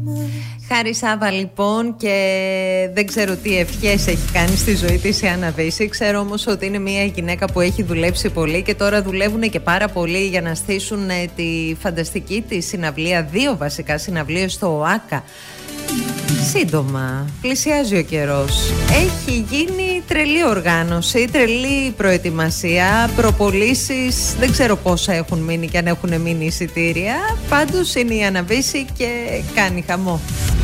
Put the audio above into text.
Χάρη Σάβα λοιπόν, και δεν ξέρω τι ευχές έχει κάνει στη ζωή της η Άννα Βύση. Ξέρω όμως ότι είναι μια γυναίκα που έχει δουλέψει πολύ και τώρα δουλεύουν και πάρα πολύ για να στήσουν τη φανταστική της συναυλία, 2 βασικά συναυλίες στο ΟΑΚΑ. Σύντομα, πλησιάζει ο καιρός. Έχει γίνει τρελή οργάνωση, τρελή προετοιμασία, προπολίσεις. Δεν ξέρω πόσα έχουν μείνει και αν έχουν μείνει εισιτήρια. Πάντως είναι η Άννα Βύση και κάνει χαμό.